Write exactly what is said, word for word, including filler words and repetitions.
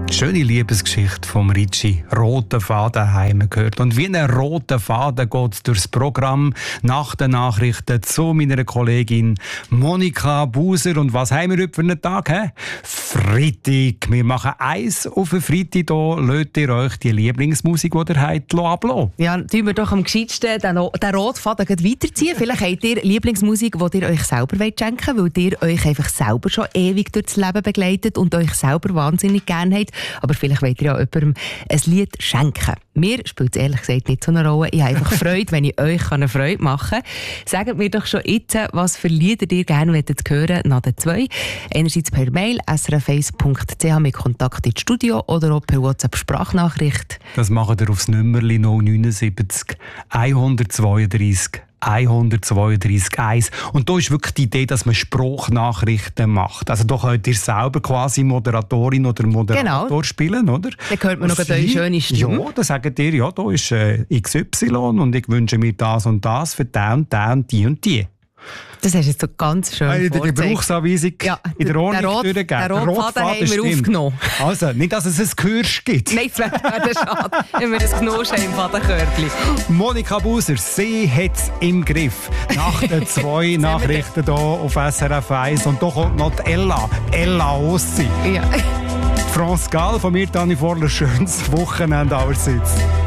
Schöne Liebesgeschichte vom Ricci. Roten Faden haben wir gehört. Und wie ein roter Faden geht es durchs Programm nach den Nachrichten zu meiner Kollegin Monika Buser. Und was haben wir heute für einen Tag? He? Freitag. Wir machen eins auf den Freitag. Da lädt ihr euch die Lieblingsmusik, die ihr habt, ablassen. Ja, tun wir doch am gescheitsten den, den roten Faden weiterziehen. Vielleicht habt ihr Lieblingsmusik, die ihr euch selber schenken wollt, weil ihr euch einfach selber schon ewig durchs Leben begleitet und euch selber wahnsinnig gerne habt. Aber vielleicht wollt ihr ja jemandem ein Lied schenken. Mir spielt es ehrlich gesagt nicht so eine Rolle. Ich habe einfach Freude, wenn ich euch eine Freude machen kann. Sagt mir doch schon jetzt, was für Lieder ihr gerne hören wollt, nach den zwei. Einerseits per Mail s r f eins punkt c h mit Kontakt ins Studio oder auch per WhatsApp-Sprachnachricht. Das macht ihr aufs Nummerli null neun sieben null eins zwei drei eins zwei drei eins. Und da ist wirklich die Idee, dass man Sprachnachrichten macht. Also da könnt ihr selber quasi Moderatorin oder Moderator genau. spielen, oder? Dann hört man noch eine schöne Stimme. Ja, dann sagt ihr, ja, da ist äh, X Y und ich wünsche mir das und das für den und den und die und die. Das hast du jetzt so ganz schön in der Gebrauchsanweisung ja, in der Ordnung durchgegeben. Der Rotfaden haben wir stimmt. aufgenommen. Also, nicht, dass es ein Gehirsch gibt. Nein, das wäre schade, wenn wir das genommen haben im Fadenkörbchen. Monika Buser, sie hat es im Griff. Nach den zwei Nachrichten hier auf S R F eins. Und da kommt noch die Ella. Ella Ossi. Ja. France Gall, von mir, Dani Vorler, schönes Wochenende allerseits.